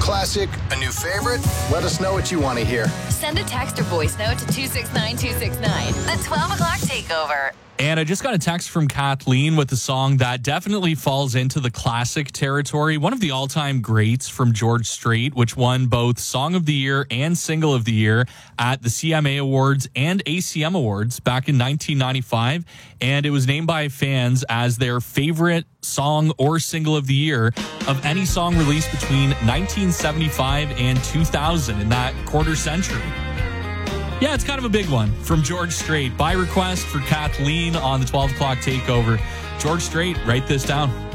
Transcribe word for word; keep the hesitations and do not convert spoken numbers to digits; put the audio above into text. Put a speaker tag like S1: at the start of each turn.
S1: classic, a new favorite? Let us know what you want to hear.
S2: Send a text or voice note to two six nine two six nine. The twelve o'clock takeover.
S3: And I just got a text from Kathleen with a song that definitely falls into the classic territory. One of the all-time greats from George Strait, which won both Song of the Year and Single of the Year at the C M A Awards and A C M Awards back in nineteen ninety-five. And it was named by fans as their favorite song or single of the year of any song released between nineteen seventy-five and two thousand in that quarter century. Yeah, it's kind of a big one from George Strait. By request for Kathleen on the twelve o'clock takeover. George Strait, write this down.